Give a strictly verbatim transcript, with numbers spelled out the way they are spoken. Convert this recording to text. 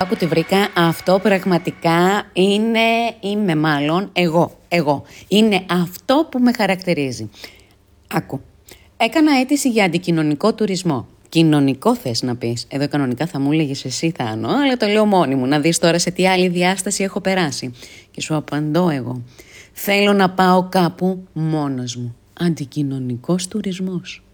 Άκου τι βρήκα, αυτό πραγματικά είναι, είμαι μάλλον εγώ, εγώ. Είναι αυτό που με χαρακτηρίζει. Άκου, έκανα αίτηση για αντικοινωνικό τουρισμό. Κοινωνικό θες να πεις. Εδώ κανονικά θα μου έλεγες εσύ Θάνο, αλλά το λέω μόνη μου, να δεις τώρα σε τι άλλη διάσταση έχω περάσει. Και σου απαντώ εγώ. Θέλω να πάω κάπου μόνος μου. Αντικοινωνικός τουρισμός.